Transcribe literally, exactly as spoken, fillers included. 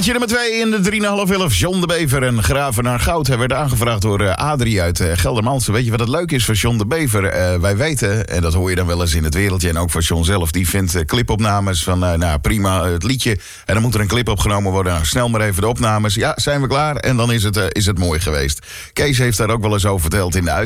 Liedje nummer twee in de drie komma vijf elf. John de Bever en Graven naar Goud. Hij werd aangevraagd door uh, Adrie uit uh, Geldermalsen. Weet je wat het leuk is van John de Bever? Uh, wij weten, en dat hoor je dan wel eens in het wereldje... en ook van John zelf, die vindt uh, clipopnames van... Uh, nou prima, uh, het liedje. En dan moet er een clip opgenomen worden. Nou, snel maar even de opnames. Ja, zijn we klaar? En dan is het, uh, is het mooi geweest. Kees heeft daar ook wel eens over verteld in de uit.